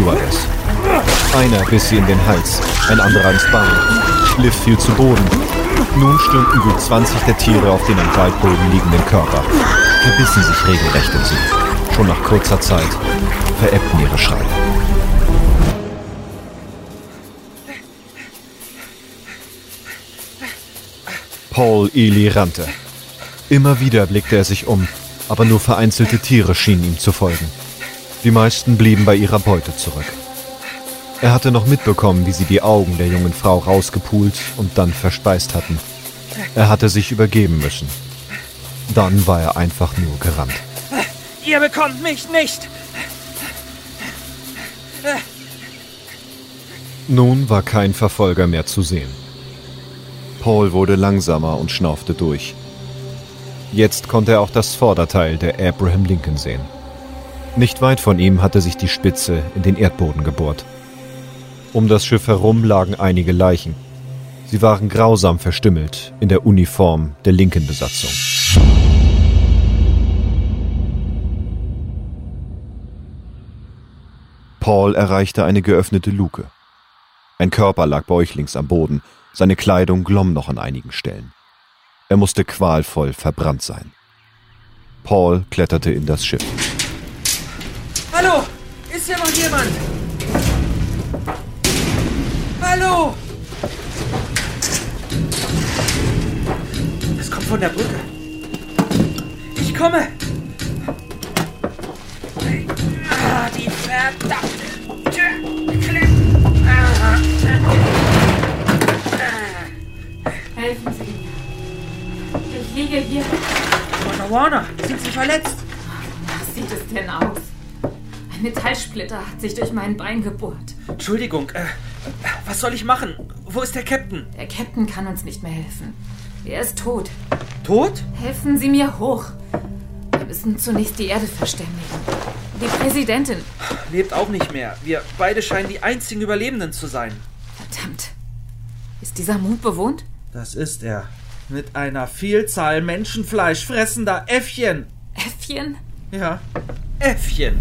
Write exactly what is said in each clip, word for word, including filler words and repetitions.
Stewardess. Einer biss sie in den Hals, ein anderer ins Bein. Liv fiel zu Boden. Nun stürmten gut zwanzig der Tiere auf den am Waldboden liegenden Körper, verbissen sich regelrecht in sie. Schon nach kurzer Zeit verebbten ihre Schreie. Paul Ely rannte. Immer wieder blickte er sich um, aber nur vereinzelte Tiere schienen ihm zu folgen. Die meisten blieben bei ihrer Beute zurück. Er hatte noch mitbekommen, wie sie die Augen der jungen Frau rausgepult und dann verspeist hatten. Er hatte sich übergeben müssen. Dann war er einfach nur gerannt. Ihr bekommt mich nicht! Nun war kein Verfolger mehr zu sehen. Paul wurde langsamer und schnaufte durch. Jetzt konnte er auch das Vorderteil der Abraham Lincoln sehen. Nicht weit von ihm hatte sich die Spitze in den Erdboden gebohrt. Um das Schiff herum lagen einige Leichen. Sie waren grausam verstümmelt in der Uniform der Lincoln-Besatzung. Paul erreichte eine geöffnete Luke. Ein Körper lag bäuchlings am Boden, seine Kleidung glomm noch an einigen Stellen. Er musste qualvoll verbrannt sein. Paul kletterte in das Schiff. Hallo, ist hier noch jemand? Hallo! Das kommt von der Brücke. Ich komme! Ah, die verdammte Tür! Klemm! Ah. Helfen Sie mir. Ich liege hier. Warner, Warner, sind Sie verletzt? Was sieht es denn aus? Ein Metallsplitter hat sich durch mein Bein gebohrt. Entschuldigung, äh, was soll ich machen? Wo ist der Captain? Der Captain kann uns nicht mehr helfen. Er ist tot. Tot? Helfen Sie mir hoch. Wir müssen zunächst die Erde verständigen. Die Präsidentin... Lebt auch nicht mehr. Wir beide scheinen die einzigen Überlebenden zu sein. Verdammt. Ist dieser Mond bewohnt? Das ist er. Mit einer Vielzahl Menschenfleisch fressender Äffchen. Äffchen? Ja, Äffchen.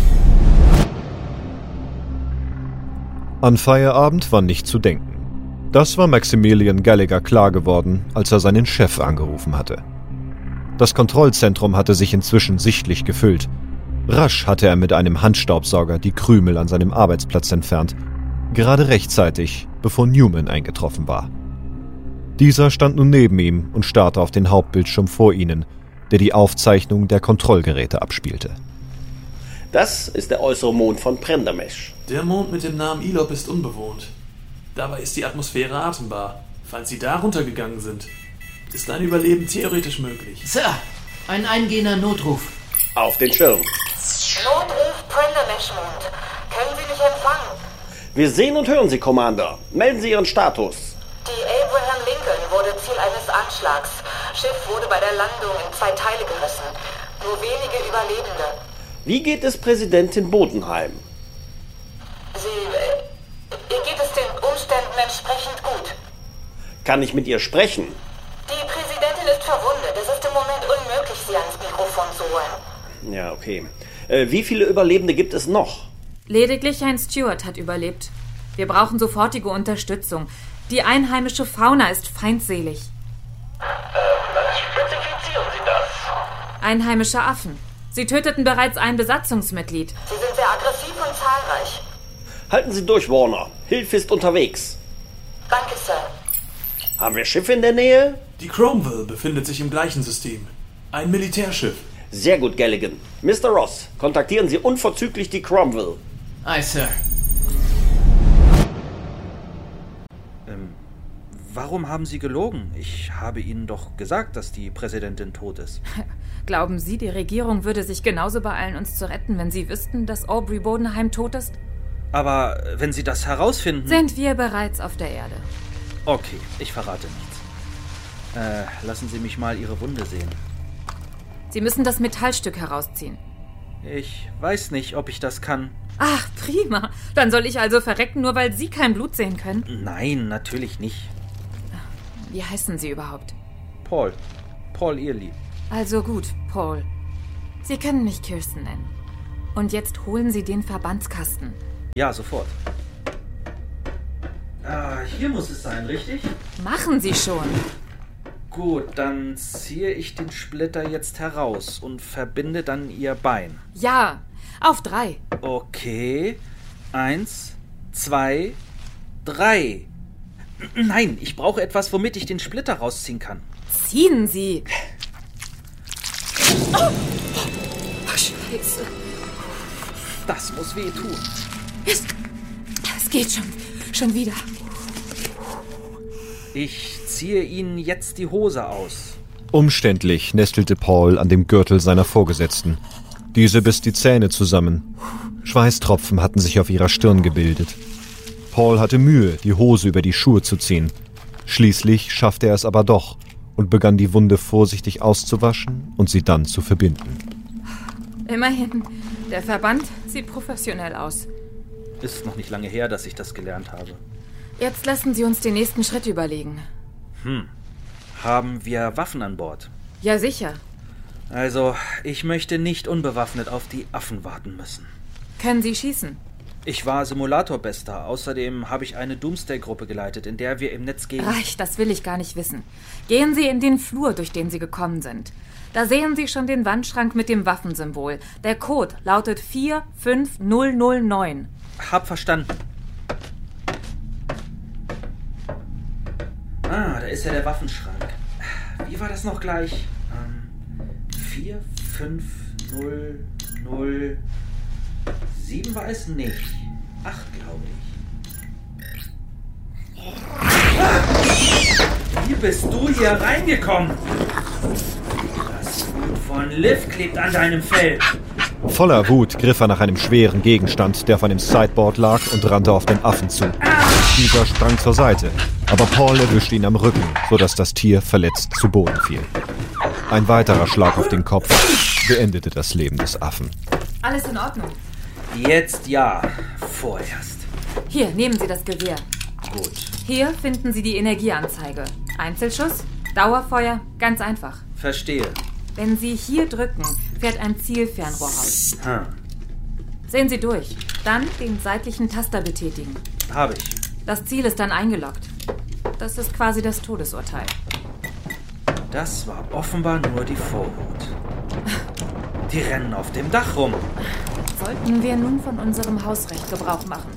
An Feierabend war nicht zu denken. Das war Maximilian Gallagher klar geworden, als er seinen Chef angerufen hatte. Das Kontrollzentrum hatte sich inzwischen sichtlich gefüllt. Rasch hatte er mit einem Handstaubsauger die Krümel an seinem Arbeitsplatz entfernt, gerade rechtzeitig, bevor Newman eingetroffen war. Dieser stand nun neben ihm und starrte auf den Hauptbildschirm vor ihnen, der die Aufzeichnung der Kontrollgeräte abspielte. Das ist der äußere Mond von Prendermesh. Der Mond mit dem Namen Elop ist unbewohnt. Dabei ist die Atmosphäre atembar. Falls Sie da runtergegangen sind, ist ein Überleben theoretisch möglich. Sir, ein eingehender Notruf. Auf den Schirm. Notruf Prendermesh-Mond. Können Sie mich empfangen? Wir sehen und hören Sie, Commander. Melden Sie Ihren Status. Die Abraham Lincoln wurde Ziel eines Anschlags. Schiff wurde bei der Landung in zwei Teile gerissen. Nur wenige Überlebende. Wie geht es Präsidentin Bodenheim? Sie... Äh, ihr geht es den Umständen entsprechend gut. Kann ich mit ihr sprechen? Die Präsidentin ist verwundet. Es ist im Moment unmöglich, sie ans Mikrofon zu holen. Ja, okay. Äh, wie viele Überlebende gibt es noch? Lediglich ein Steward hat überlebt. Wir brauchen sofortige Unterstützung. Die einheimische Fauna ist feindselig. Ähm, spezifizieren Sie das? Einheimische Affen. Sie töteten bereits ein Besatzungsmitglied. Sie sind sehr aggressiv und zahlreich. Halten Sie durch, Warner. Hilfe ist unterwegs. Danke, Sir. Haben wir Schiffe in der Nähe? Die Cromwell befindet sich im gleichen System. Ein Militärschiff. Sehr gut, Galligan. Mister Ross, kontaktieren Sie unverzüglich die Cromwell. Aye, Sir. Ähm, warum haben Sie gelogen? Ich habe Ihnen doch gesagt, dass die Präsidentin tot ist. Glauben Sie, die Regierung würde sich genauso beeilen, uns zu retten, wenn sie wüssten, dass Aubrey Bodenheim tot ist? Aber wenn Sie das herausfinden... Sind wir bereits auf der Erde. Okay, ich verrate nichts. Äh, lassen Sie mich mal Ihre Wunde sehen. Sie müssen das Metallstück herausziehen. Ich weiß nicht, ob ich das kann. Ach, prima. Dann soll ich also verrecken, nur weil Sie kein Blut sehen können? Nein, natürlich nicht. Wie heißen Sie überhaupt? Paul. Paul Ely. Also gut, Paul. Sie können mich Kirsten nennen. Und jetzt holen Sie den Verbandskasten. Ja, sofort. Ah, hier muss es sein, richtig? Machen Sie schon. Gut, dann ziehe ich den Splitter jetzt heraus und verbinde dann Ihr Bein. Ja, auf drei. Okay. Eins, zwei, drei. Nein, ich brauche etwas, womit ich den Splitter rausziehen kann. Ziehen Sie. Oh, oh Scheiße. Das muss weh tun. Es, es geht schon, schon wieder. Ich ziehe Ihnen jetzt die Hose aus. Umständlich nestelte Paul an dem Gürtel seiner Vorgesetzten. Diese biss die Zähne zusammen. Schweißtropfen hatten sich auf ihrer Stirn gebildet. Paul hatte Mühe, die Hose über die Schuhe zu ziehen. Schließlich schaffte er es aber doch und begann die Wunde vorsichtig auszuwaschen und sie dann zu verbinden. Immerhin, der Verband sieht professionell aus. Ist noch nicht lange her, dass ich das gelernt habe. Jetzt lassen Sie uns den nächsten Schritt überlegen. Hm. Haben wir Waffen an Bord? Ja, sicher. Also, ich möchte nicht unbewaffnet auf die Affen warten müssen. Können Sie schießen? Ich war Simulatorbester. Außerdem habe ich eine Doomsday-Gruppe geleitet, in der wir im Netz gegen... Ach, das will ich gar nicht wissen. Gehen Sie in den Flur, durch den Sie gekommen sind. Da sehen Sie schon den Wandschrank mit dem Waffensymbol. Der Code lautet vier fünf null null neun. Hab verstanden. Ah, da ist ja der Waffenschrank. Wie war das noch gleich? Ähm, vier fünf null null sieben war es nicht. acht, glaube ich. Ah! Wie bist du hier reingekommen? Das Blut von Liv klebt an deinem Fell. Voller Wut griff er nach einem schweren Gegenstand, der von dem Sideboard lag, und rannte auf den Affen zu. Dieser sprang zur Seite, aber Paul erwischte ihn am Rücken, sodass das Tier verletzt zu Boden fiel. Ein weiterer Schlag auf den Kopf beendete das Leben des Affen. Alles in Ordnung. Jetzt ja, vorerst. Hier, nehmen Sie das Gewehr. Gut. Hier finden Sie die Energieanzeige. Einzelschuss, Dauerfeuer, ganz einfach. Verstehe. Wenn Sie hier drücken, fährt ein Zielfernrohr aus. Hm. Sehen Sie durch. Dann den seitlichen Taster betätigen. Habe ich. Das Ziel ist dann eingeloggt. Das ist quasi das Todesurteil. Das war offenbar nur die Vorhut. Die rennen auf dem Dach rum. Sollten wir nun von unserem Hausrecht Gebrauch machen?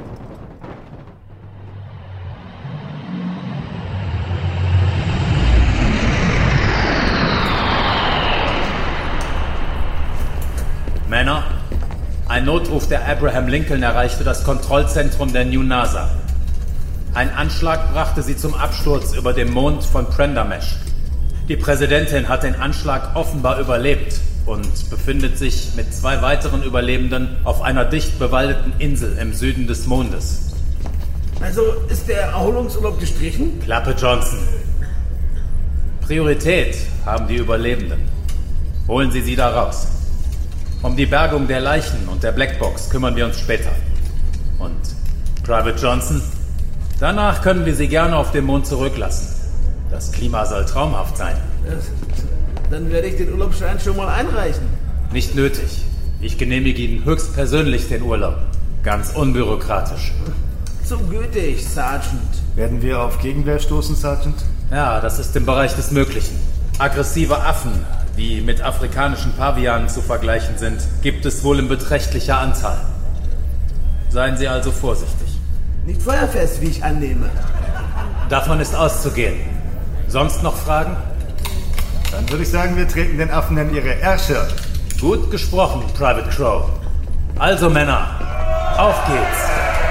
Männer, ein Notruf der Abraham Lincoln erreichte das Kontrollzentrum der New NASA. Ein Anschlag brachte sie zum Absturz über dem Mond von Prendermesh. Die Präsidentin hat den Anschlag offenbar überlebt und befindet sich mit zwei weiteren Überlebenden auf einer dicht bewaldeten Insel im Süden des Mondes. Also ist der Erholungsurlaub gestrichen? Klappe, Johnson. Priorität haben die Überlebenden. Holen Sie sie da raus. Um die Bergung der Leichen und der Blackbox kümmern wir uns später. Und Private Johnson, danach können wir Sie gerne auf dem Mond zurücklassen. Das Klima soll traumhaft sein. Das, dann werde ich den Urlaubsschein schon mal einreichen. Nicht nötig. Ich genehmige Ihnen höchstpersönlich den Urlaub. Ganz unbürokratisch. So gütig, Sergeant. Werden wir auf Gegenwehr stoßen, Sergeant? Ja, das ist im Bereich des Möglichen. Aggressive Affen, die mit afrikanischen Pavianen zu vergleichen sind, gibt es wohl in beträchtlicher Anzahl. Seien Sie also vorsichtig. Nicht feuerfest, wie ich annehme. Davon ist auszugehen. Sonst noch Fragen? Dann würde ich sagen, wir treten den Affen in ihre Ärsche. Gut gesprochen, Private Crow. Also Männer, auf geht's.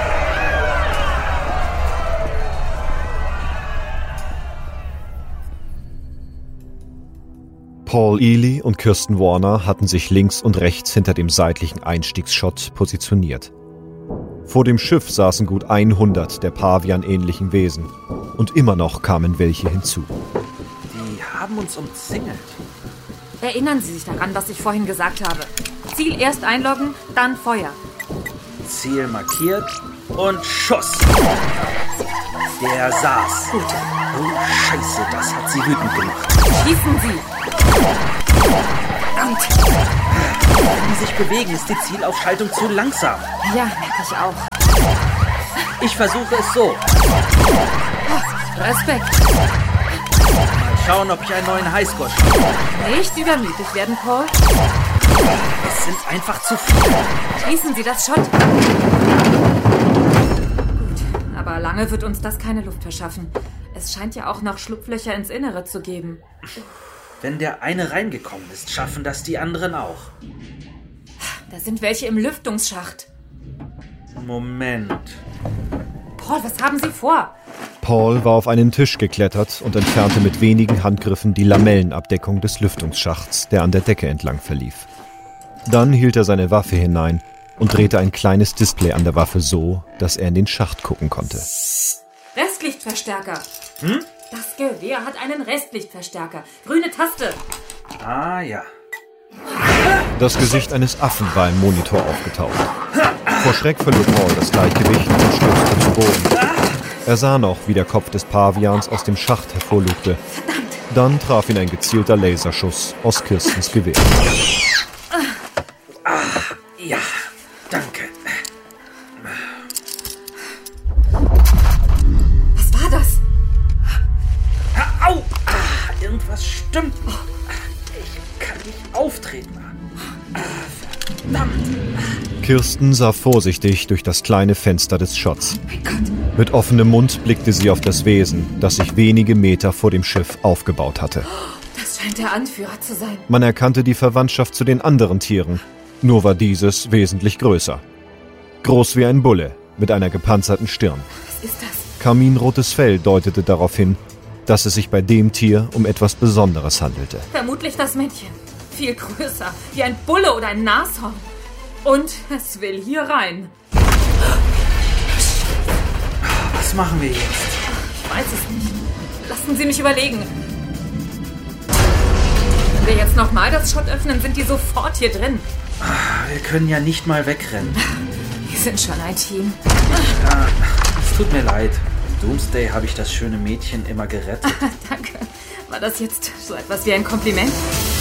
Paul Ely und Kirsten Warner hatten sich links und rechts hinter dem seitlichen Einstiegsschott positioniert. Vor dem Schiff saßen gut hundert der Pavian-ähnlichen Wesen. Und immer noch kamen welche hinzu. Die haben uns umzingelt. Erinnern Sie sich daran, was ich vorhin gesagt habe. Ziel erst einloggen, dann Feuer. Ziel markiert und Schuss. Der saß. Gut. Oh, Scheiße, das hat sie wütend gemacht. Schießen Sie. Verdammt. Wenn die sich bewegen, ist die Zielaufschaltung zu langsam. Ja, merke ich auch. Ich versuche es so. Respekt. Mal schauen, ob ich einen neuen Highscore schaffe. Nicht übermütig werden, Paul. Es sind einfach zu viele. Schließen Sie das Schott. Gut, aber lange wird uns das keine Luft verschaffen. Es scheint ja auch noch Schlupflöcher ins Innere zu geben. Wenn der eine reingekommen ist, schaffen das die anderen auch. Da sind welche im Lüftungsschacht. Moment. Paul, was haben Sie vor? Paul war auf einen Tisch geklettert und entfernte mit wenigen Handgriffen die Lamellenabdeckung des Lüftungsschachts, der an der Decke entlang verlief. Dann hielt er seine Waffe hinein und drehte ein kleines Display an der Waffe so, dass er in den Schacht gucken konnte. Restlichtverstärker. Hm? Das Gewehr hat einen Restlichtverstärker. Grüne Taste. Ah ja. Das Gesicht eines Affen war im Monitor aufgetaucht. Vor Schreck verlor Paul das Gleichgewicht und stürzte zu Boden. Er sah noch, wie der Kopf des Pavians aus dem Schacht hervorlugte. Dann traf ihn ein gezielter Laserschuss aus Kirstens Gewehr. Ah, ja, danke. Was war das? Au! Ah, irgendwas stimmt. Ich kann nicht auftreten. Ah, verdammt. Kirsten sah vorsichtig durch das kleine Fenster des Schotts. Mit offenem Mund blickte sie auf das Wesen, das sich wenige Meter vor dem Schiff aufgebaut hatte. Das scheint der Anführer zu sein. Man erkannte die Verwandtschaft zu den anderen Tieren, nur war dieses wesentlich größer. Groß wie ein Bulle, mit einer gepanzerten Stirn. Was ist das? Karminrotes Fell deutete darauf hin, dass es sich bei dem Tier um etwas Besonderes handelte. Vermutlich das Männchen. Viel größer, wie ein Bulle oder ein Nashorn. Und es will hier rein. Was machen wir jetzt? Ich weiß es nicht. Lassen Sie mich überlegen. Wenn wir jetzt nochmal das Schott öffnen, sind die sofort hier drin. Wir können ja nicht mal wegrennen. Wir sind schon ein Team. Ja, es tut mir leid. In Doomsday habe ich das schöne Mädchen immer gerettet. Danke. War das jetzt so etwas wie ein Kompliment?